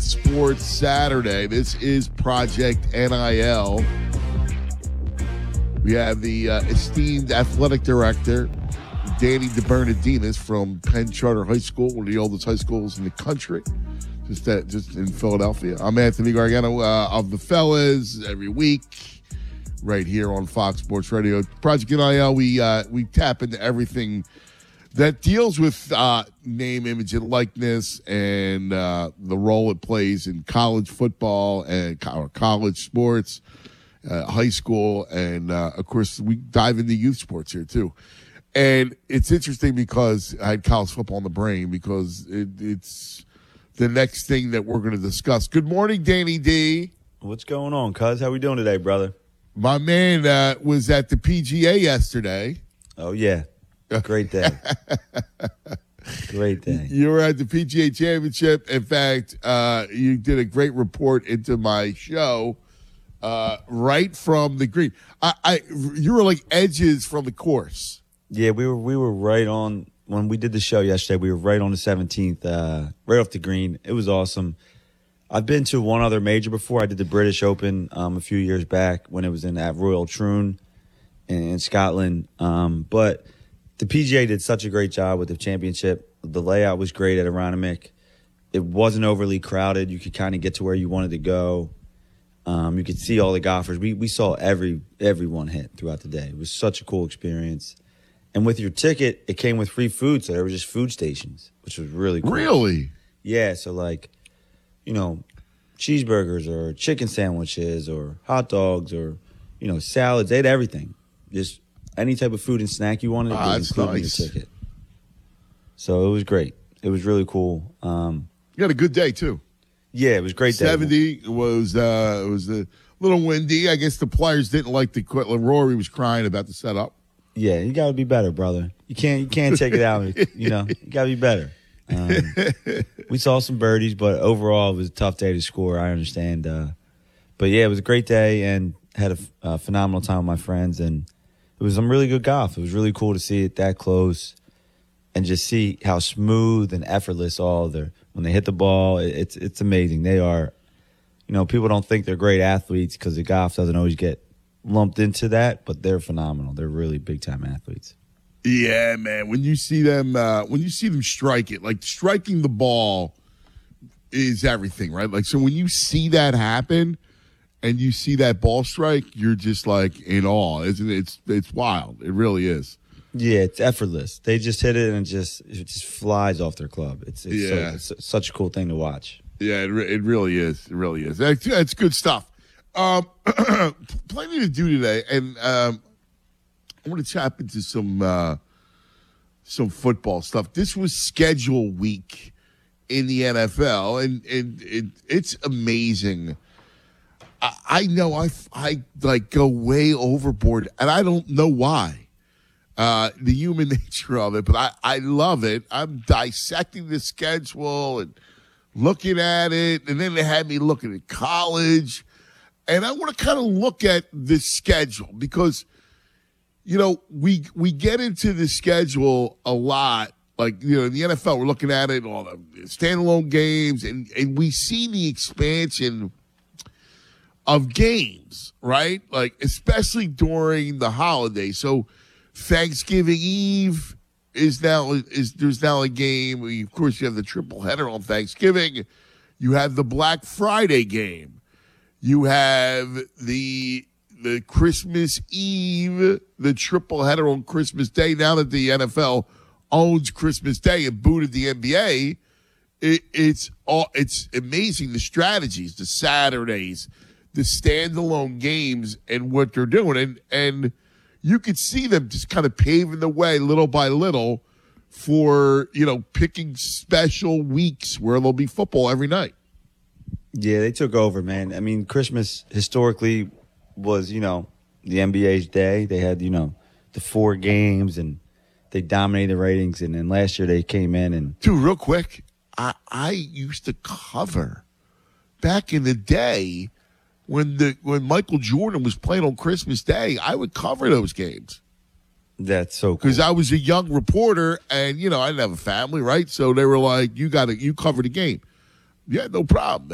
Sports Saturday. This is Project NIL. We have the esteemed athletic director, Danny DeBernardinis from Penn Charter High School, one of the oldest high schools in the country, just in Philadelphia. I'm Anthony Gargano of the Fellas every week, right here on Fox Sports Radio. Project NIL, we tap into everything that deals with name, image, and likeness, and the role it plays in college football and college sports, high school, and of course we dive into youth sports here too. And it's interesting because I had college football in the brain because it's the next thing that we're going to discuss. Good morning, Danny D. What's going on, cuz? How we doing today, brother? My man was at the PGA yesterday. Oh, yeah. Great day. Great day. You were at the PGA Championship. In fact, you did a great report into my show right from the green. You were like edges from the course. Yeah, we were right on when we did the show yesterday. We were right on the 17th, right off the green. It was awesome. I've been to one other major before. I did the British Open a few years back when it was at Royal Troon in Scotland. But the PGA did such a great job with the championship. The layout was great at Aronimink. It wasn't overly crowded. You could kind of get to where you wanted to go. You could see all the golfers. We saw everyone hit throughout the day. It was such a cool experience. And with your ticket, it came with free food, so there were just food stations, which was really cool. Really? Yeah, so cheeseburgers or chicken sandwiches or hot dogs or, salads. They had everything. Just any type of food and snack you wanted, that's included nice. in your ticket. So it was great. It was really cool. You had a good day too. Yeah, it was a great day. 70 was a little windy. I guess the players didn't like the quit. Rory was crying about the setup. Yeah, you got to be better, brother. You can't take it out. You got to be better. We saw some birdies, but overall it was a tough day to score. I understand. But yeah, it was a great day and had a phenomenal time with my friends, and it was some really good golf. It was really cool to see it that close and just see how smooth and effortless when they hit the ball. It's amazing. They are, people don't think they're great athletes because the golf doesn't always get lumped into that, but they're phenomenal. They're really big-time athletes. Yeah, man. When you see them strike it, like striking the ball is everything, right? Like, so when you see that happen and you see that ball strike, you're just like in awe, isn't it? It's wild. It really is. Yeah, it's effortless. They just hit it and it just flies off their club. It's such a cool thing to watch. Yeah, it really is. It really is. That's good stuff. Plenty to do today, and I want to tap into some football stuff. This was schedule week in the NFL, and it's amazing. I know I like go way overboard, and I don't know why. The human nature of it, but I love it. I'm dissecting the schedule and looking at it, and then they had me looking at college. And I want to kind of look at the schedule because, we get into the schedule a lot. Like, in the NFL, we're looking at it, all the standalone games, and we see the expansion of games, right? Like, especially during the holidays. So Thanksgiving Eve there's now a game. Of course, you have the triple header on Thanksgiving. You have the Black Friday game. You have the Christmas Eve, the triple header on Christmas Day. Now that the NFL owns Christmas Day and booted the NBA, it's amazing the strategies, the Saturdays, the standalone games, and what they're doing, and you could see them just kind of paving the way little by little for picking special weeks where there'll be football every night. Yeah, they took over, man. I mean, Christmas historically was, the NBA's day. They had, the 4 games, and they dominated the ratings. And then last year they came in and... Dude, real quick, I used to cover back in the day when Michael Jordan was playing on Christmas Day. I would cover those games. That's so cool. Because I was a young reporter, and, I didn't have a family, right? So they were like, you cover the game. Yeah, no problem.